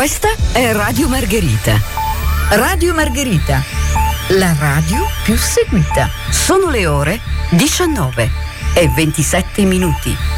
Questa è Radio Margherita. Radio Margherita, la radio più seguita. Sono le ore 19:27.